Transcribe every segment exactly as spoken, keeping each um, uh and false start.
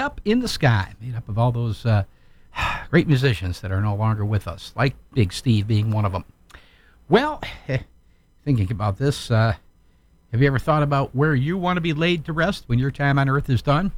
Up in the Sky, made up of all those uh, great musicians that are no longer with us, like Big Steve being one of them. Well, thinking about this, uh, have you ever thought about where you want to be laid to rest when your time on earth is done?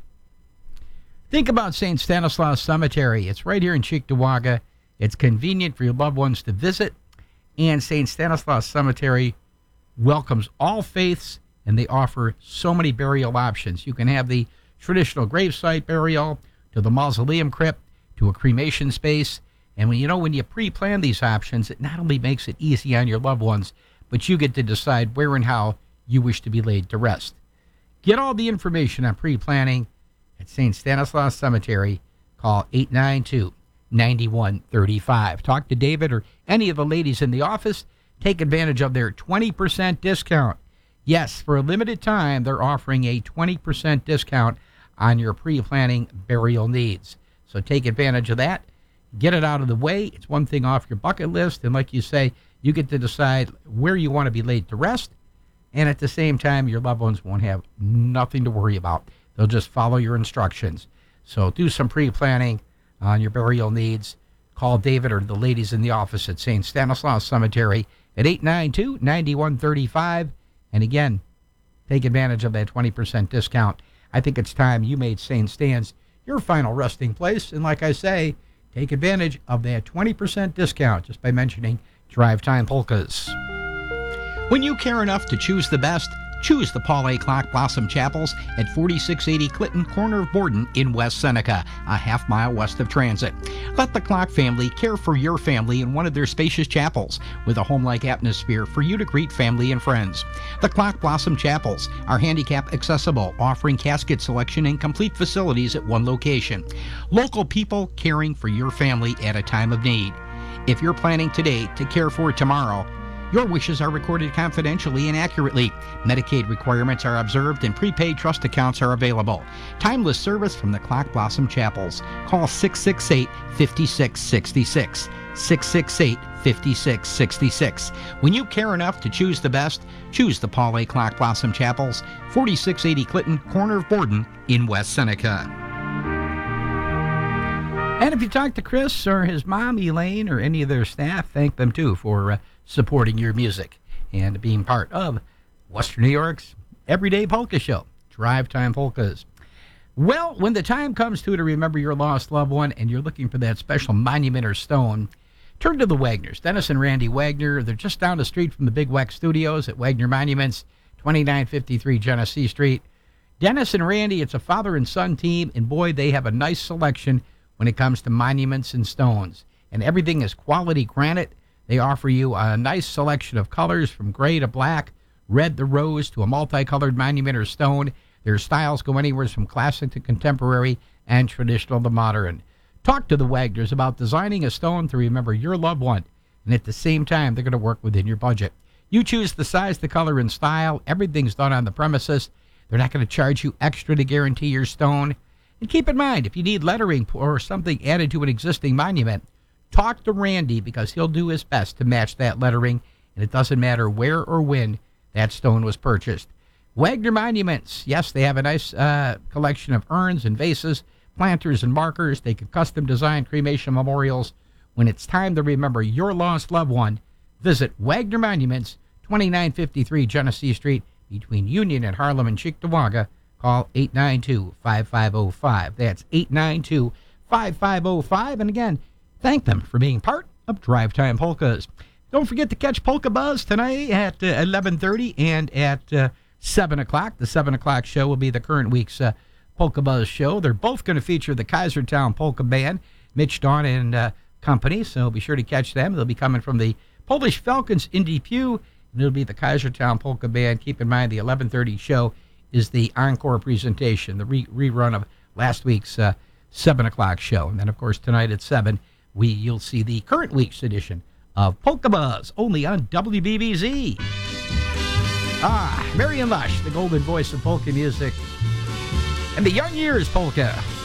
Think about Saint Stanislaus Cemetery. It's right here in Cheektowaga. It's convenient for your loved ones to visit, and Saint Stanislaus Cemetery welcomes all faiths, and they offer so many burial options. You can have the traditional gravesite burial, to the mausoleum crypt, to a cremation space. And when you know when you pre-plan these options, it not only makes it easy on your loved ones, but you get to decide where and how you wish to be laid to rest. Get all the information on pre-planning at Saint Stanislaus Cemetery. Call eight nine two, nine one three five. Talk to David or any of the ladies in the office. Take advantage of their twenty percent discount. Yes, for a limited time, they're offering a twenty percent discount on your pre-planning burial needs. So take advantage of that. Get it out of the way. It's one thing off your bucket list. And like you say, you get to decide where you want to be laid to rest. And at the same time, your loved ones won't have nothing to worry about. They'll just follow your instructions. So do some pre-planning on your burial needs. Call David or the ladies in the office at Saint Stanislaus Cemetery at eight nine two, nine one three five. And again, take advantage of that twenty percent discount. I think it's time you made Saint Stan's your final resting place. And like I say, take advantage of that twenty percent discount just by mentioning Drive Time Polkas. When you care enough to choose the best, choose the Paul A. Clock Blossom Chapels at forty-six eighty Clinton, corner of Borden in West Seneca, a half mile west of Transit. Let the Clock family care for your family in one of their spacious chapels with a home-like atmosphere for you to greet family and friends. The Clock Blossom Chapels are handicap accessible, offering casket selection and complete facilities at one location. Local people caring for your family at a time of need. If you're planning today to care for tomorrow, your wishes are recorded confidentially and accurately. Medicaid requirements are observed and prepaid trust accounts are available. Timeless service from the Clock Blossom Chapels. Call six six eight, five six six six. six six eight, five six six six. When you care enough to choose the best, choose the Paul A. Clock Blossom Chapels, forty-six eighty Clinton, corner of Borden in West Seneca. And if you talk to Chris or his mom, Elaine, or any of their staff, thank them too for uh, supporting your music and being part of Western New York's Everyday Polka Show, Drive Time Polkas. Well, when the time comes to to remember your lost loved one and you're looking for that special monument or stone, turn to the Wagners. Dennis and Randy Wagner. They're just down the street from the Big Weck Studios at Wagner Monuments, twenty-nine fifty-three Genesee Street. Dennis and Randy, it's a father and son team, and boy, they have a nice selection when it comes to monuments and stones. And everything is quality granite. They offer you a nice selection of colors from gray to black, red to rose to a multicolored monument or stone. Their styles go anywhere from classic to contemporary and traditional to modern. Talk to the Wagners about designing a stone to remember your loved one, and at the same time, they're going to work within your budget. You choose the size, the color, and style. Everything's done on the premises. They're not going to charge you extra to guarantee your stone. And keep in mind, if you need lettering or something added to an existing monument, talk to Randy because he'll do his best to match that lettering, and it doesn't matter where or when that stone was purchased. Wagner Monuments, yes, they have a nice uh, collection of urns and vases, planters and markers. They can custom design cremation memorials. When it's time to remember your lost loved one, visit Wagner Monuments, twenty-nine fifty-three Genesee Street, between Union and Harlem and Cheektowaga. Call eight nine two, five five zero five. That's eight nine two, five five zero five. And again, thank them for being part of Drive Time Polkas. Don't forget to catch Polka Buzz tonight at uh, eleven thirty and at uh, seven o'clock. The seven o'clock show will be the current week's uh, Polka Buzz show. They're both going to feature the Kaisertown Polka Band, Mitch Dawn and uh, company, so be sure to catch them. They'll be coming from the Polish Falcons in Depew, and it'll be the Kaisertown Polka Band. Keep in mind, the eleven thirty show is the encore presentation, the re- rerun of last week's uh, seven o'clock show. And then, of course, tonight at seven, we you'll see the current week's edition of Polka Buzz, only on W B B Z. Ah, Marion Lush, the golden voice of polka music, and the Young Years Polka.